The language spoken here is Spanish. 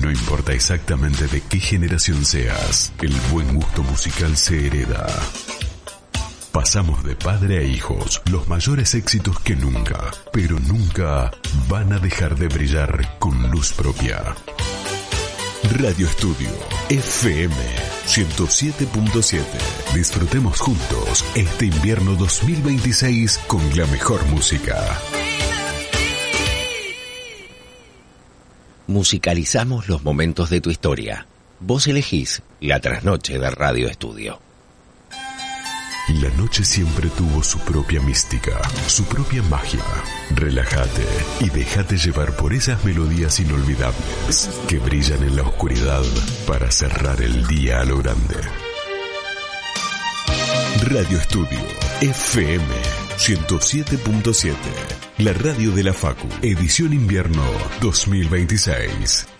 No importa exactamente de qué generación seas, el buen gusto musical se hereda. Pasamos de padre a hijos los mayores éxitos que nunca, pero nunca van a dejar de brillar con luz propia. Radio Estudio FM 107.7. Disfrutemos juntos este invierno 2026 con la mejor música. Musicalizamos los momentos de tu historia. Vos elegís la trasnoche de Radio Estudio. La noche siempre tuvo su propia mística, su propia magia. Relájate y déjate llevar por esas melodías inolvidables que brillan en la oscuridad para cerrar el día a lo grande. Radio Estudio FM 107.7. La radio de la Facu, edición invierno 2026.